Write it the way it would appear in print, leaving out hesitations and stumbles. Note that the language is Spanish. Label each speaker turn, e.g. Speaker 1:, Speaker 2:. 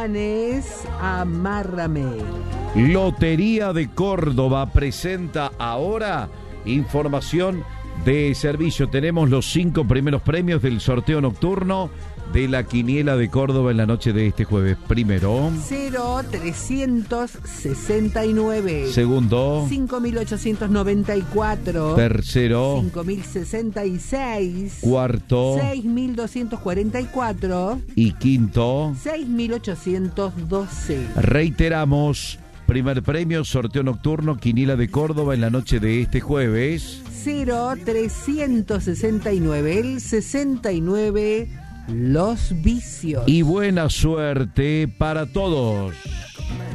Speaker 1: Amárrame.
Speaker 2: Lotería de Córdoba presenta ahora información de servicio. Tenemos los 5 primeros premios del sorteo nocturno de la Quiniela de Córdoba en la noche de este jueves. Primero,
Speaker 1: 0369.
Speaker 2: Segundo,
Speaker 1: 5894.
Speaker 2: Tercero,
Speaker 1: 5066.
Speaker 2: Cuarto,
Speaker 1: 6244.
Speaker 2: y quinto.
Speaker 1: 6812.
Speaker 2: Reiteramos, primer premio, sorteo nocturno, Quiniela de Córdoba en la noche de este jueves.
Speaker 1: 0369. El 69. Los vicios.
Speaker 2: Y buena suerte para todos.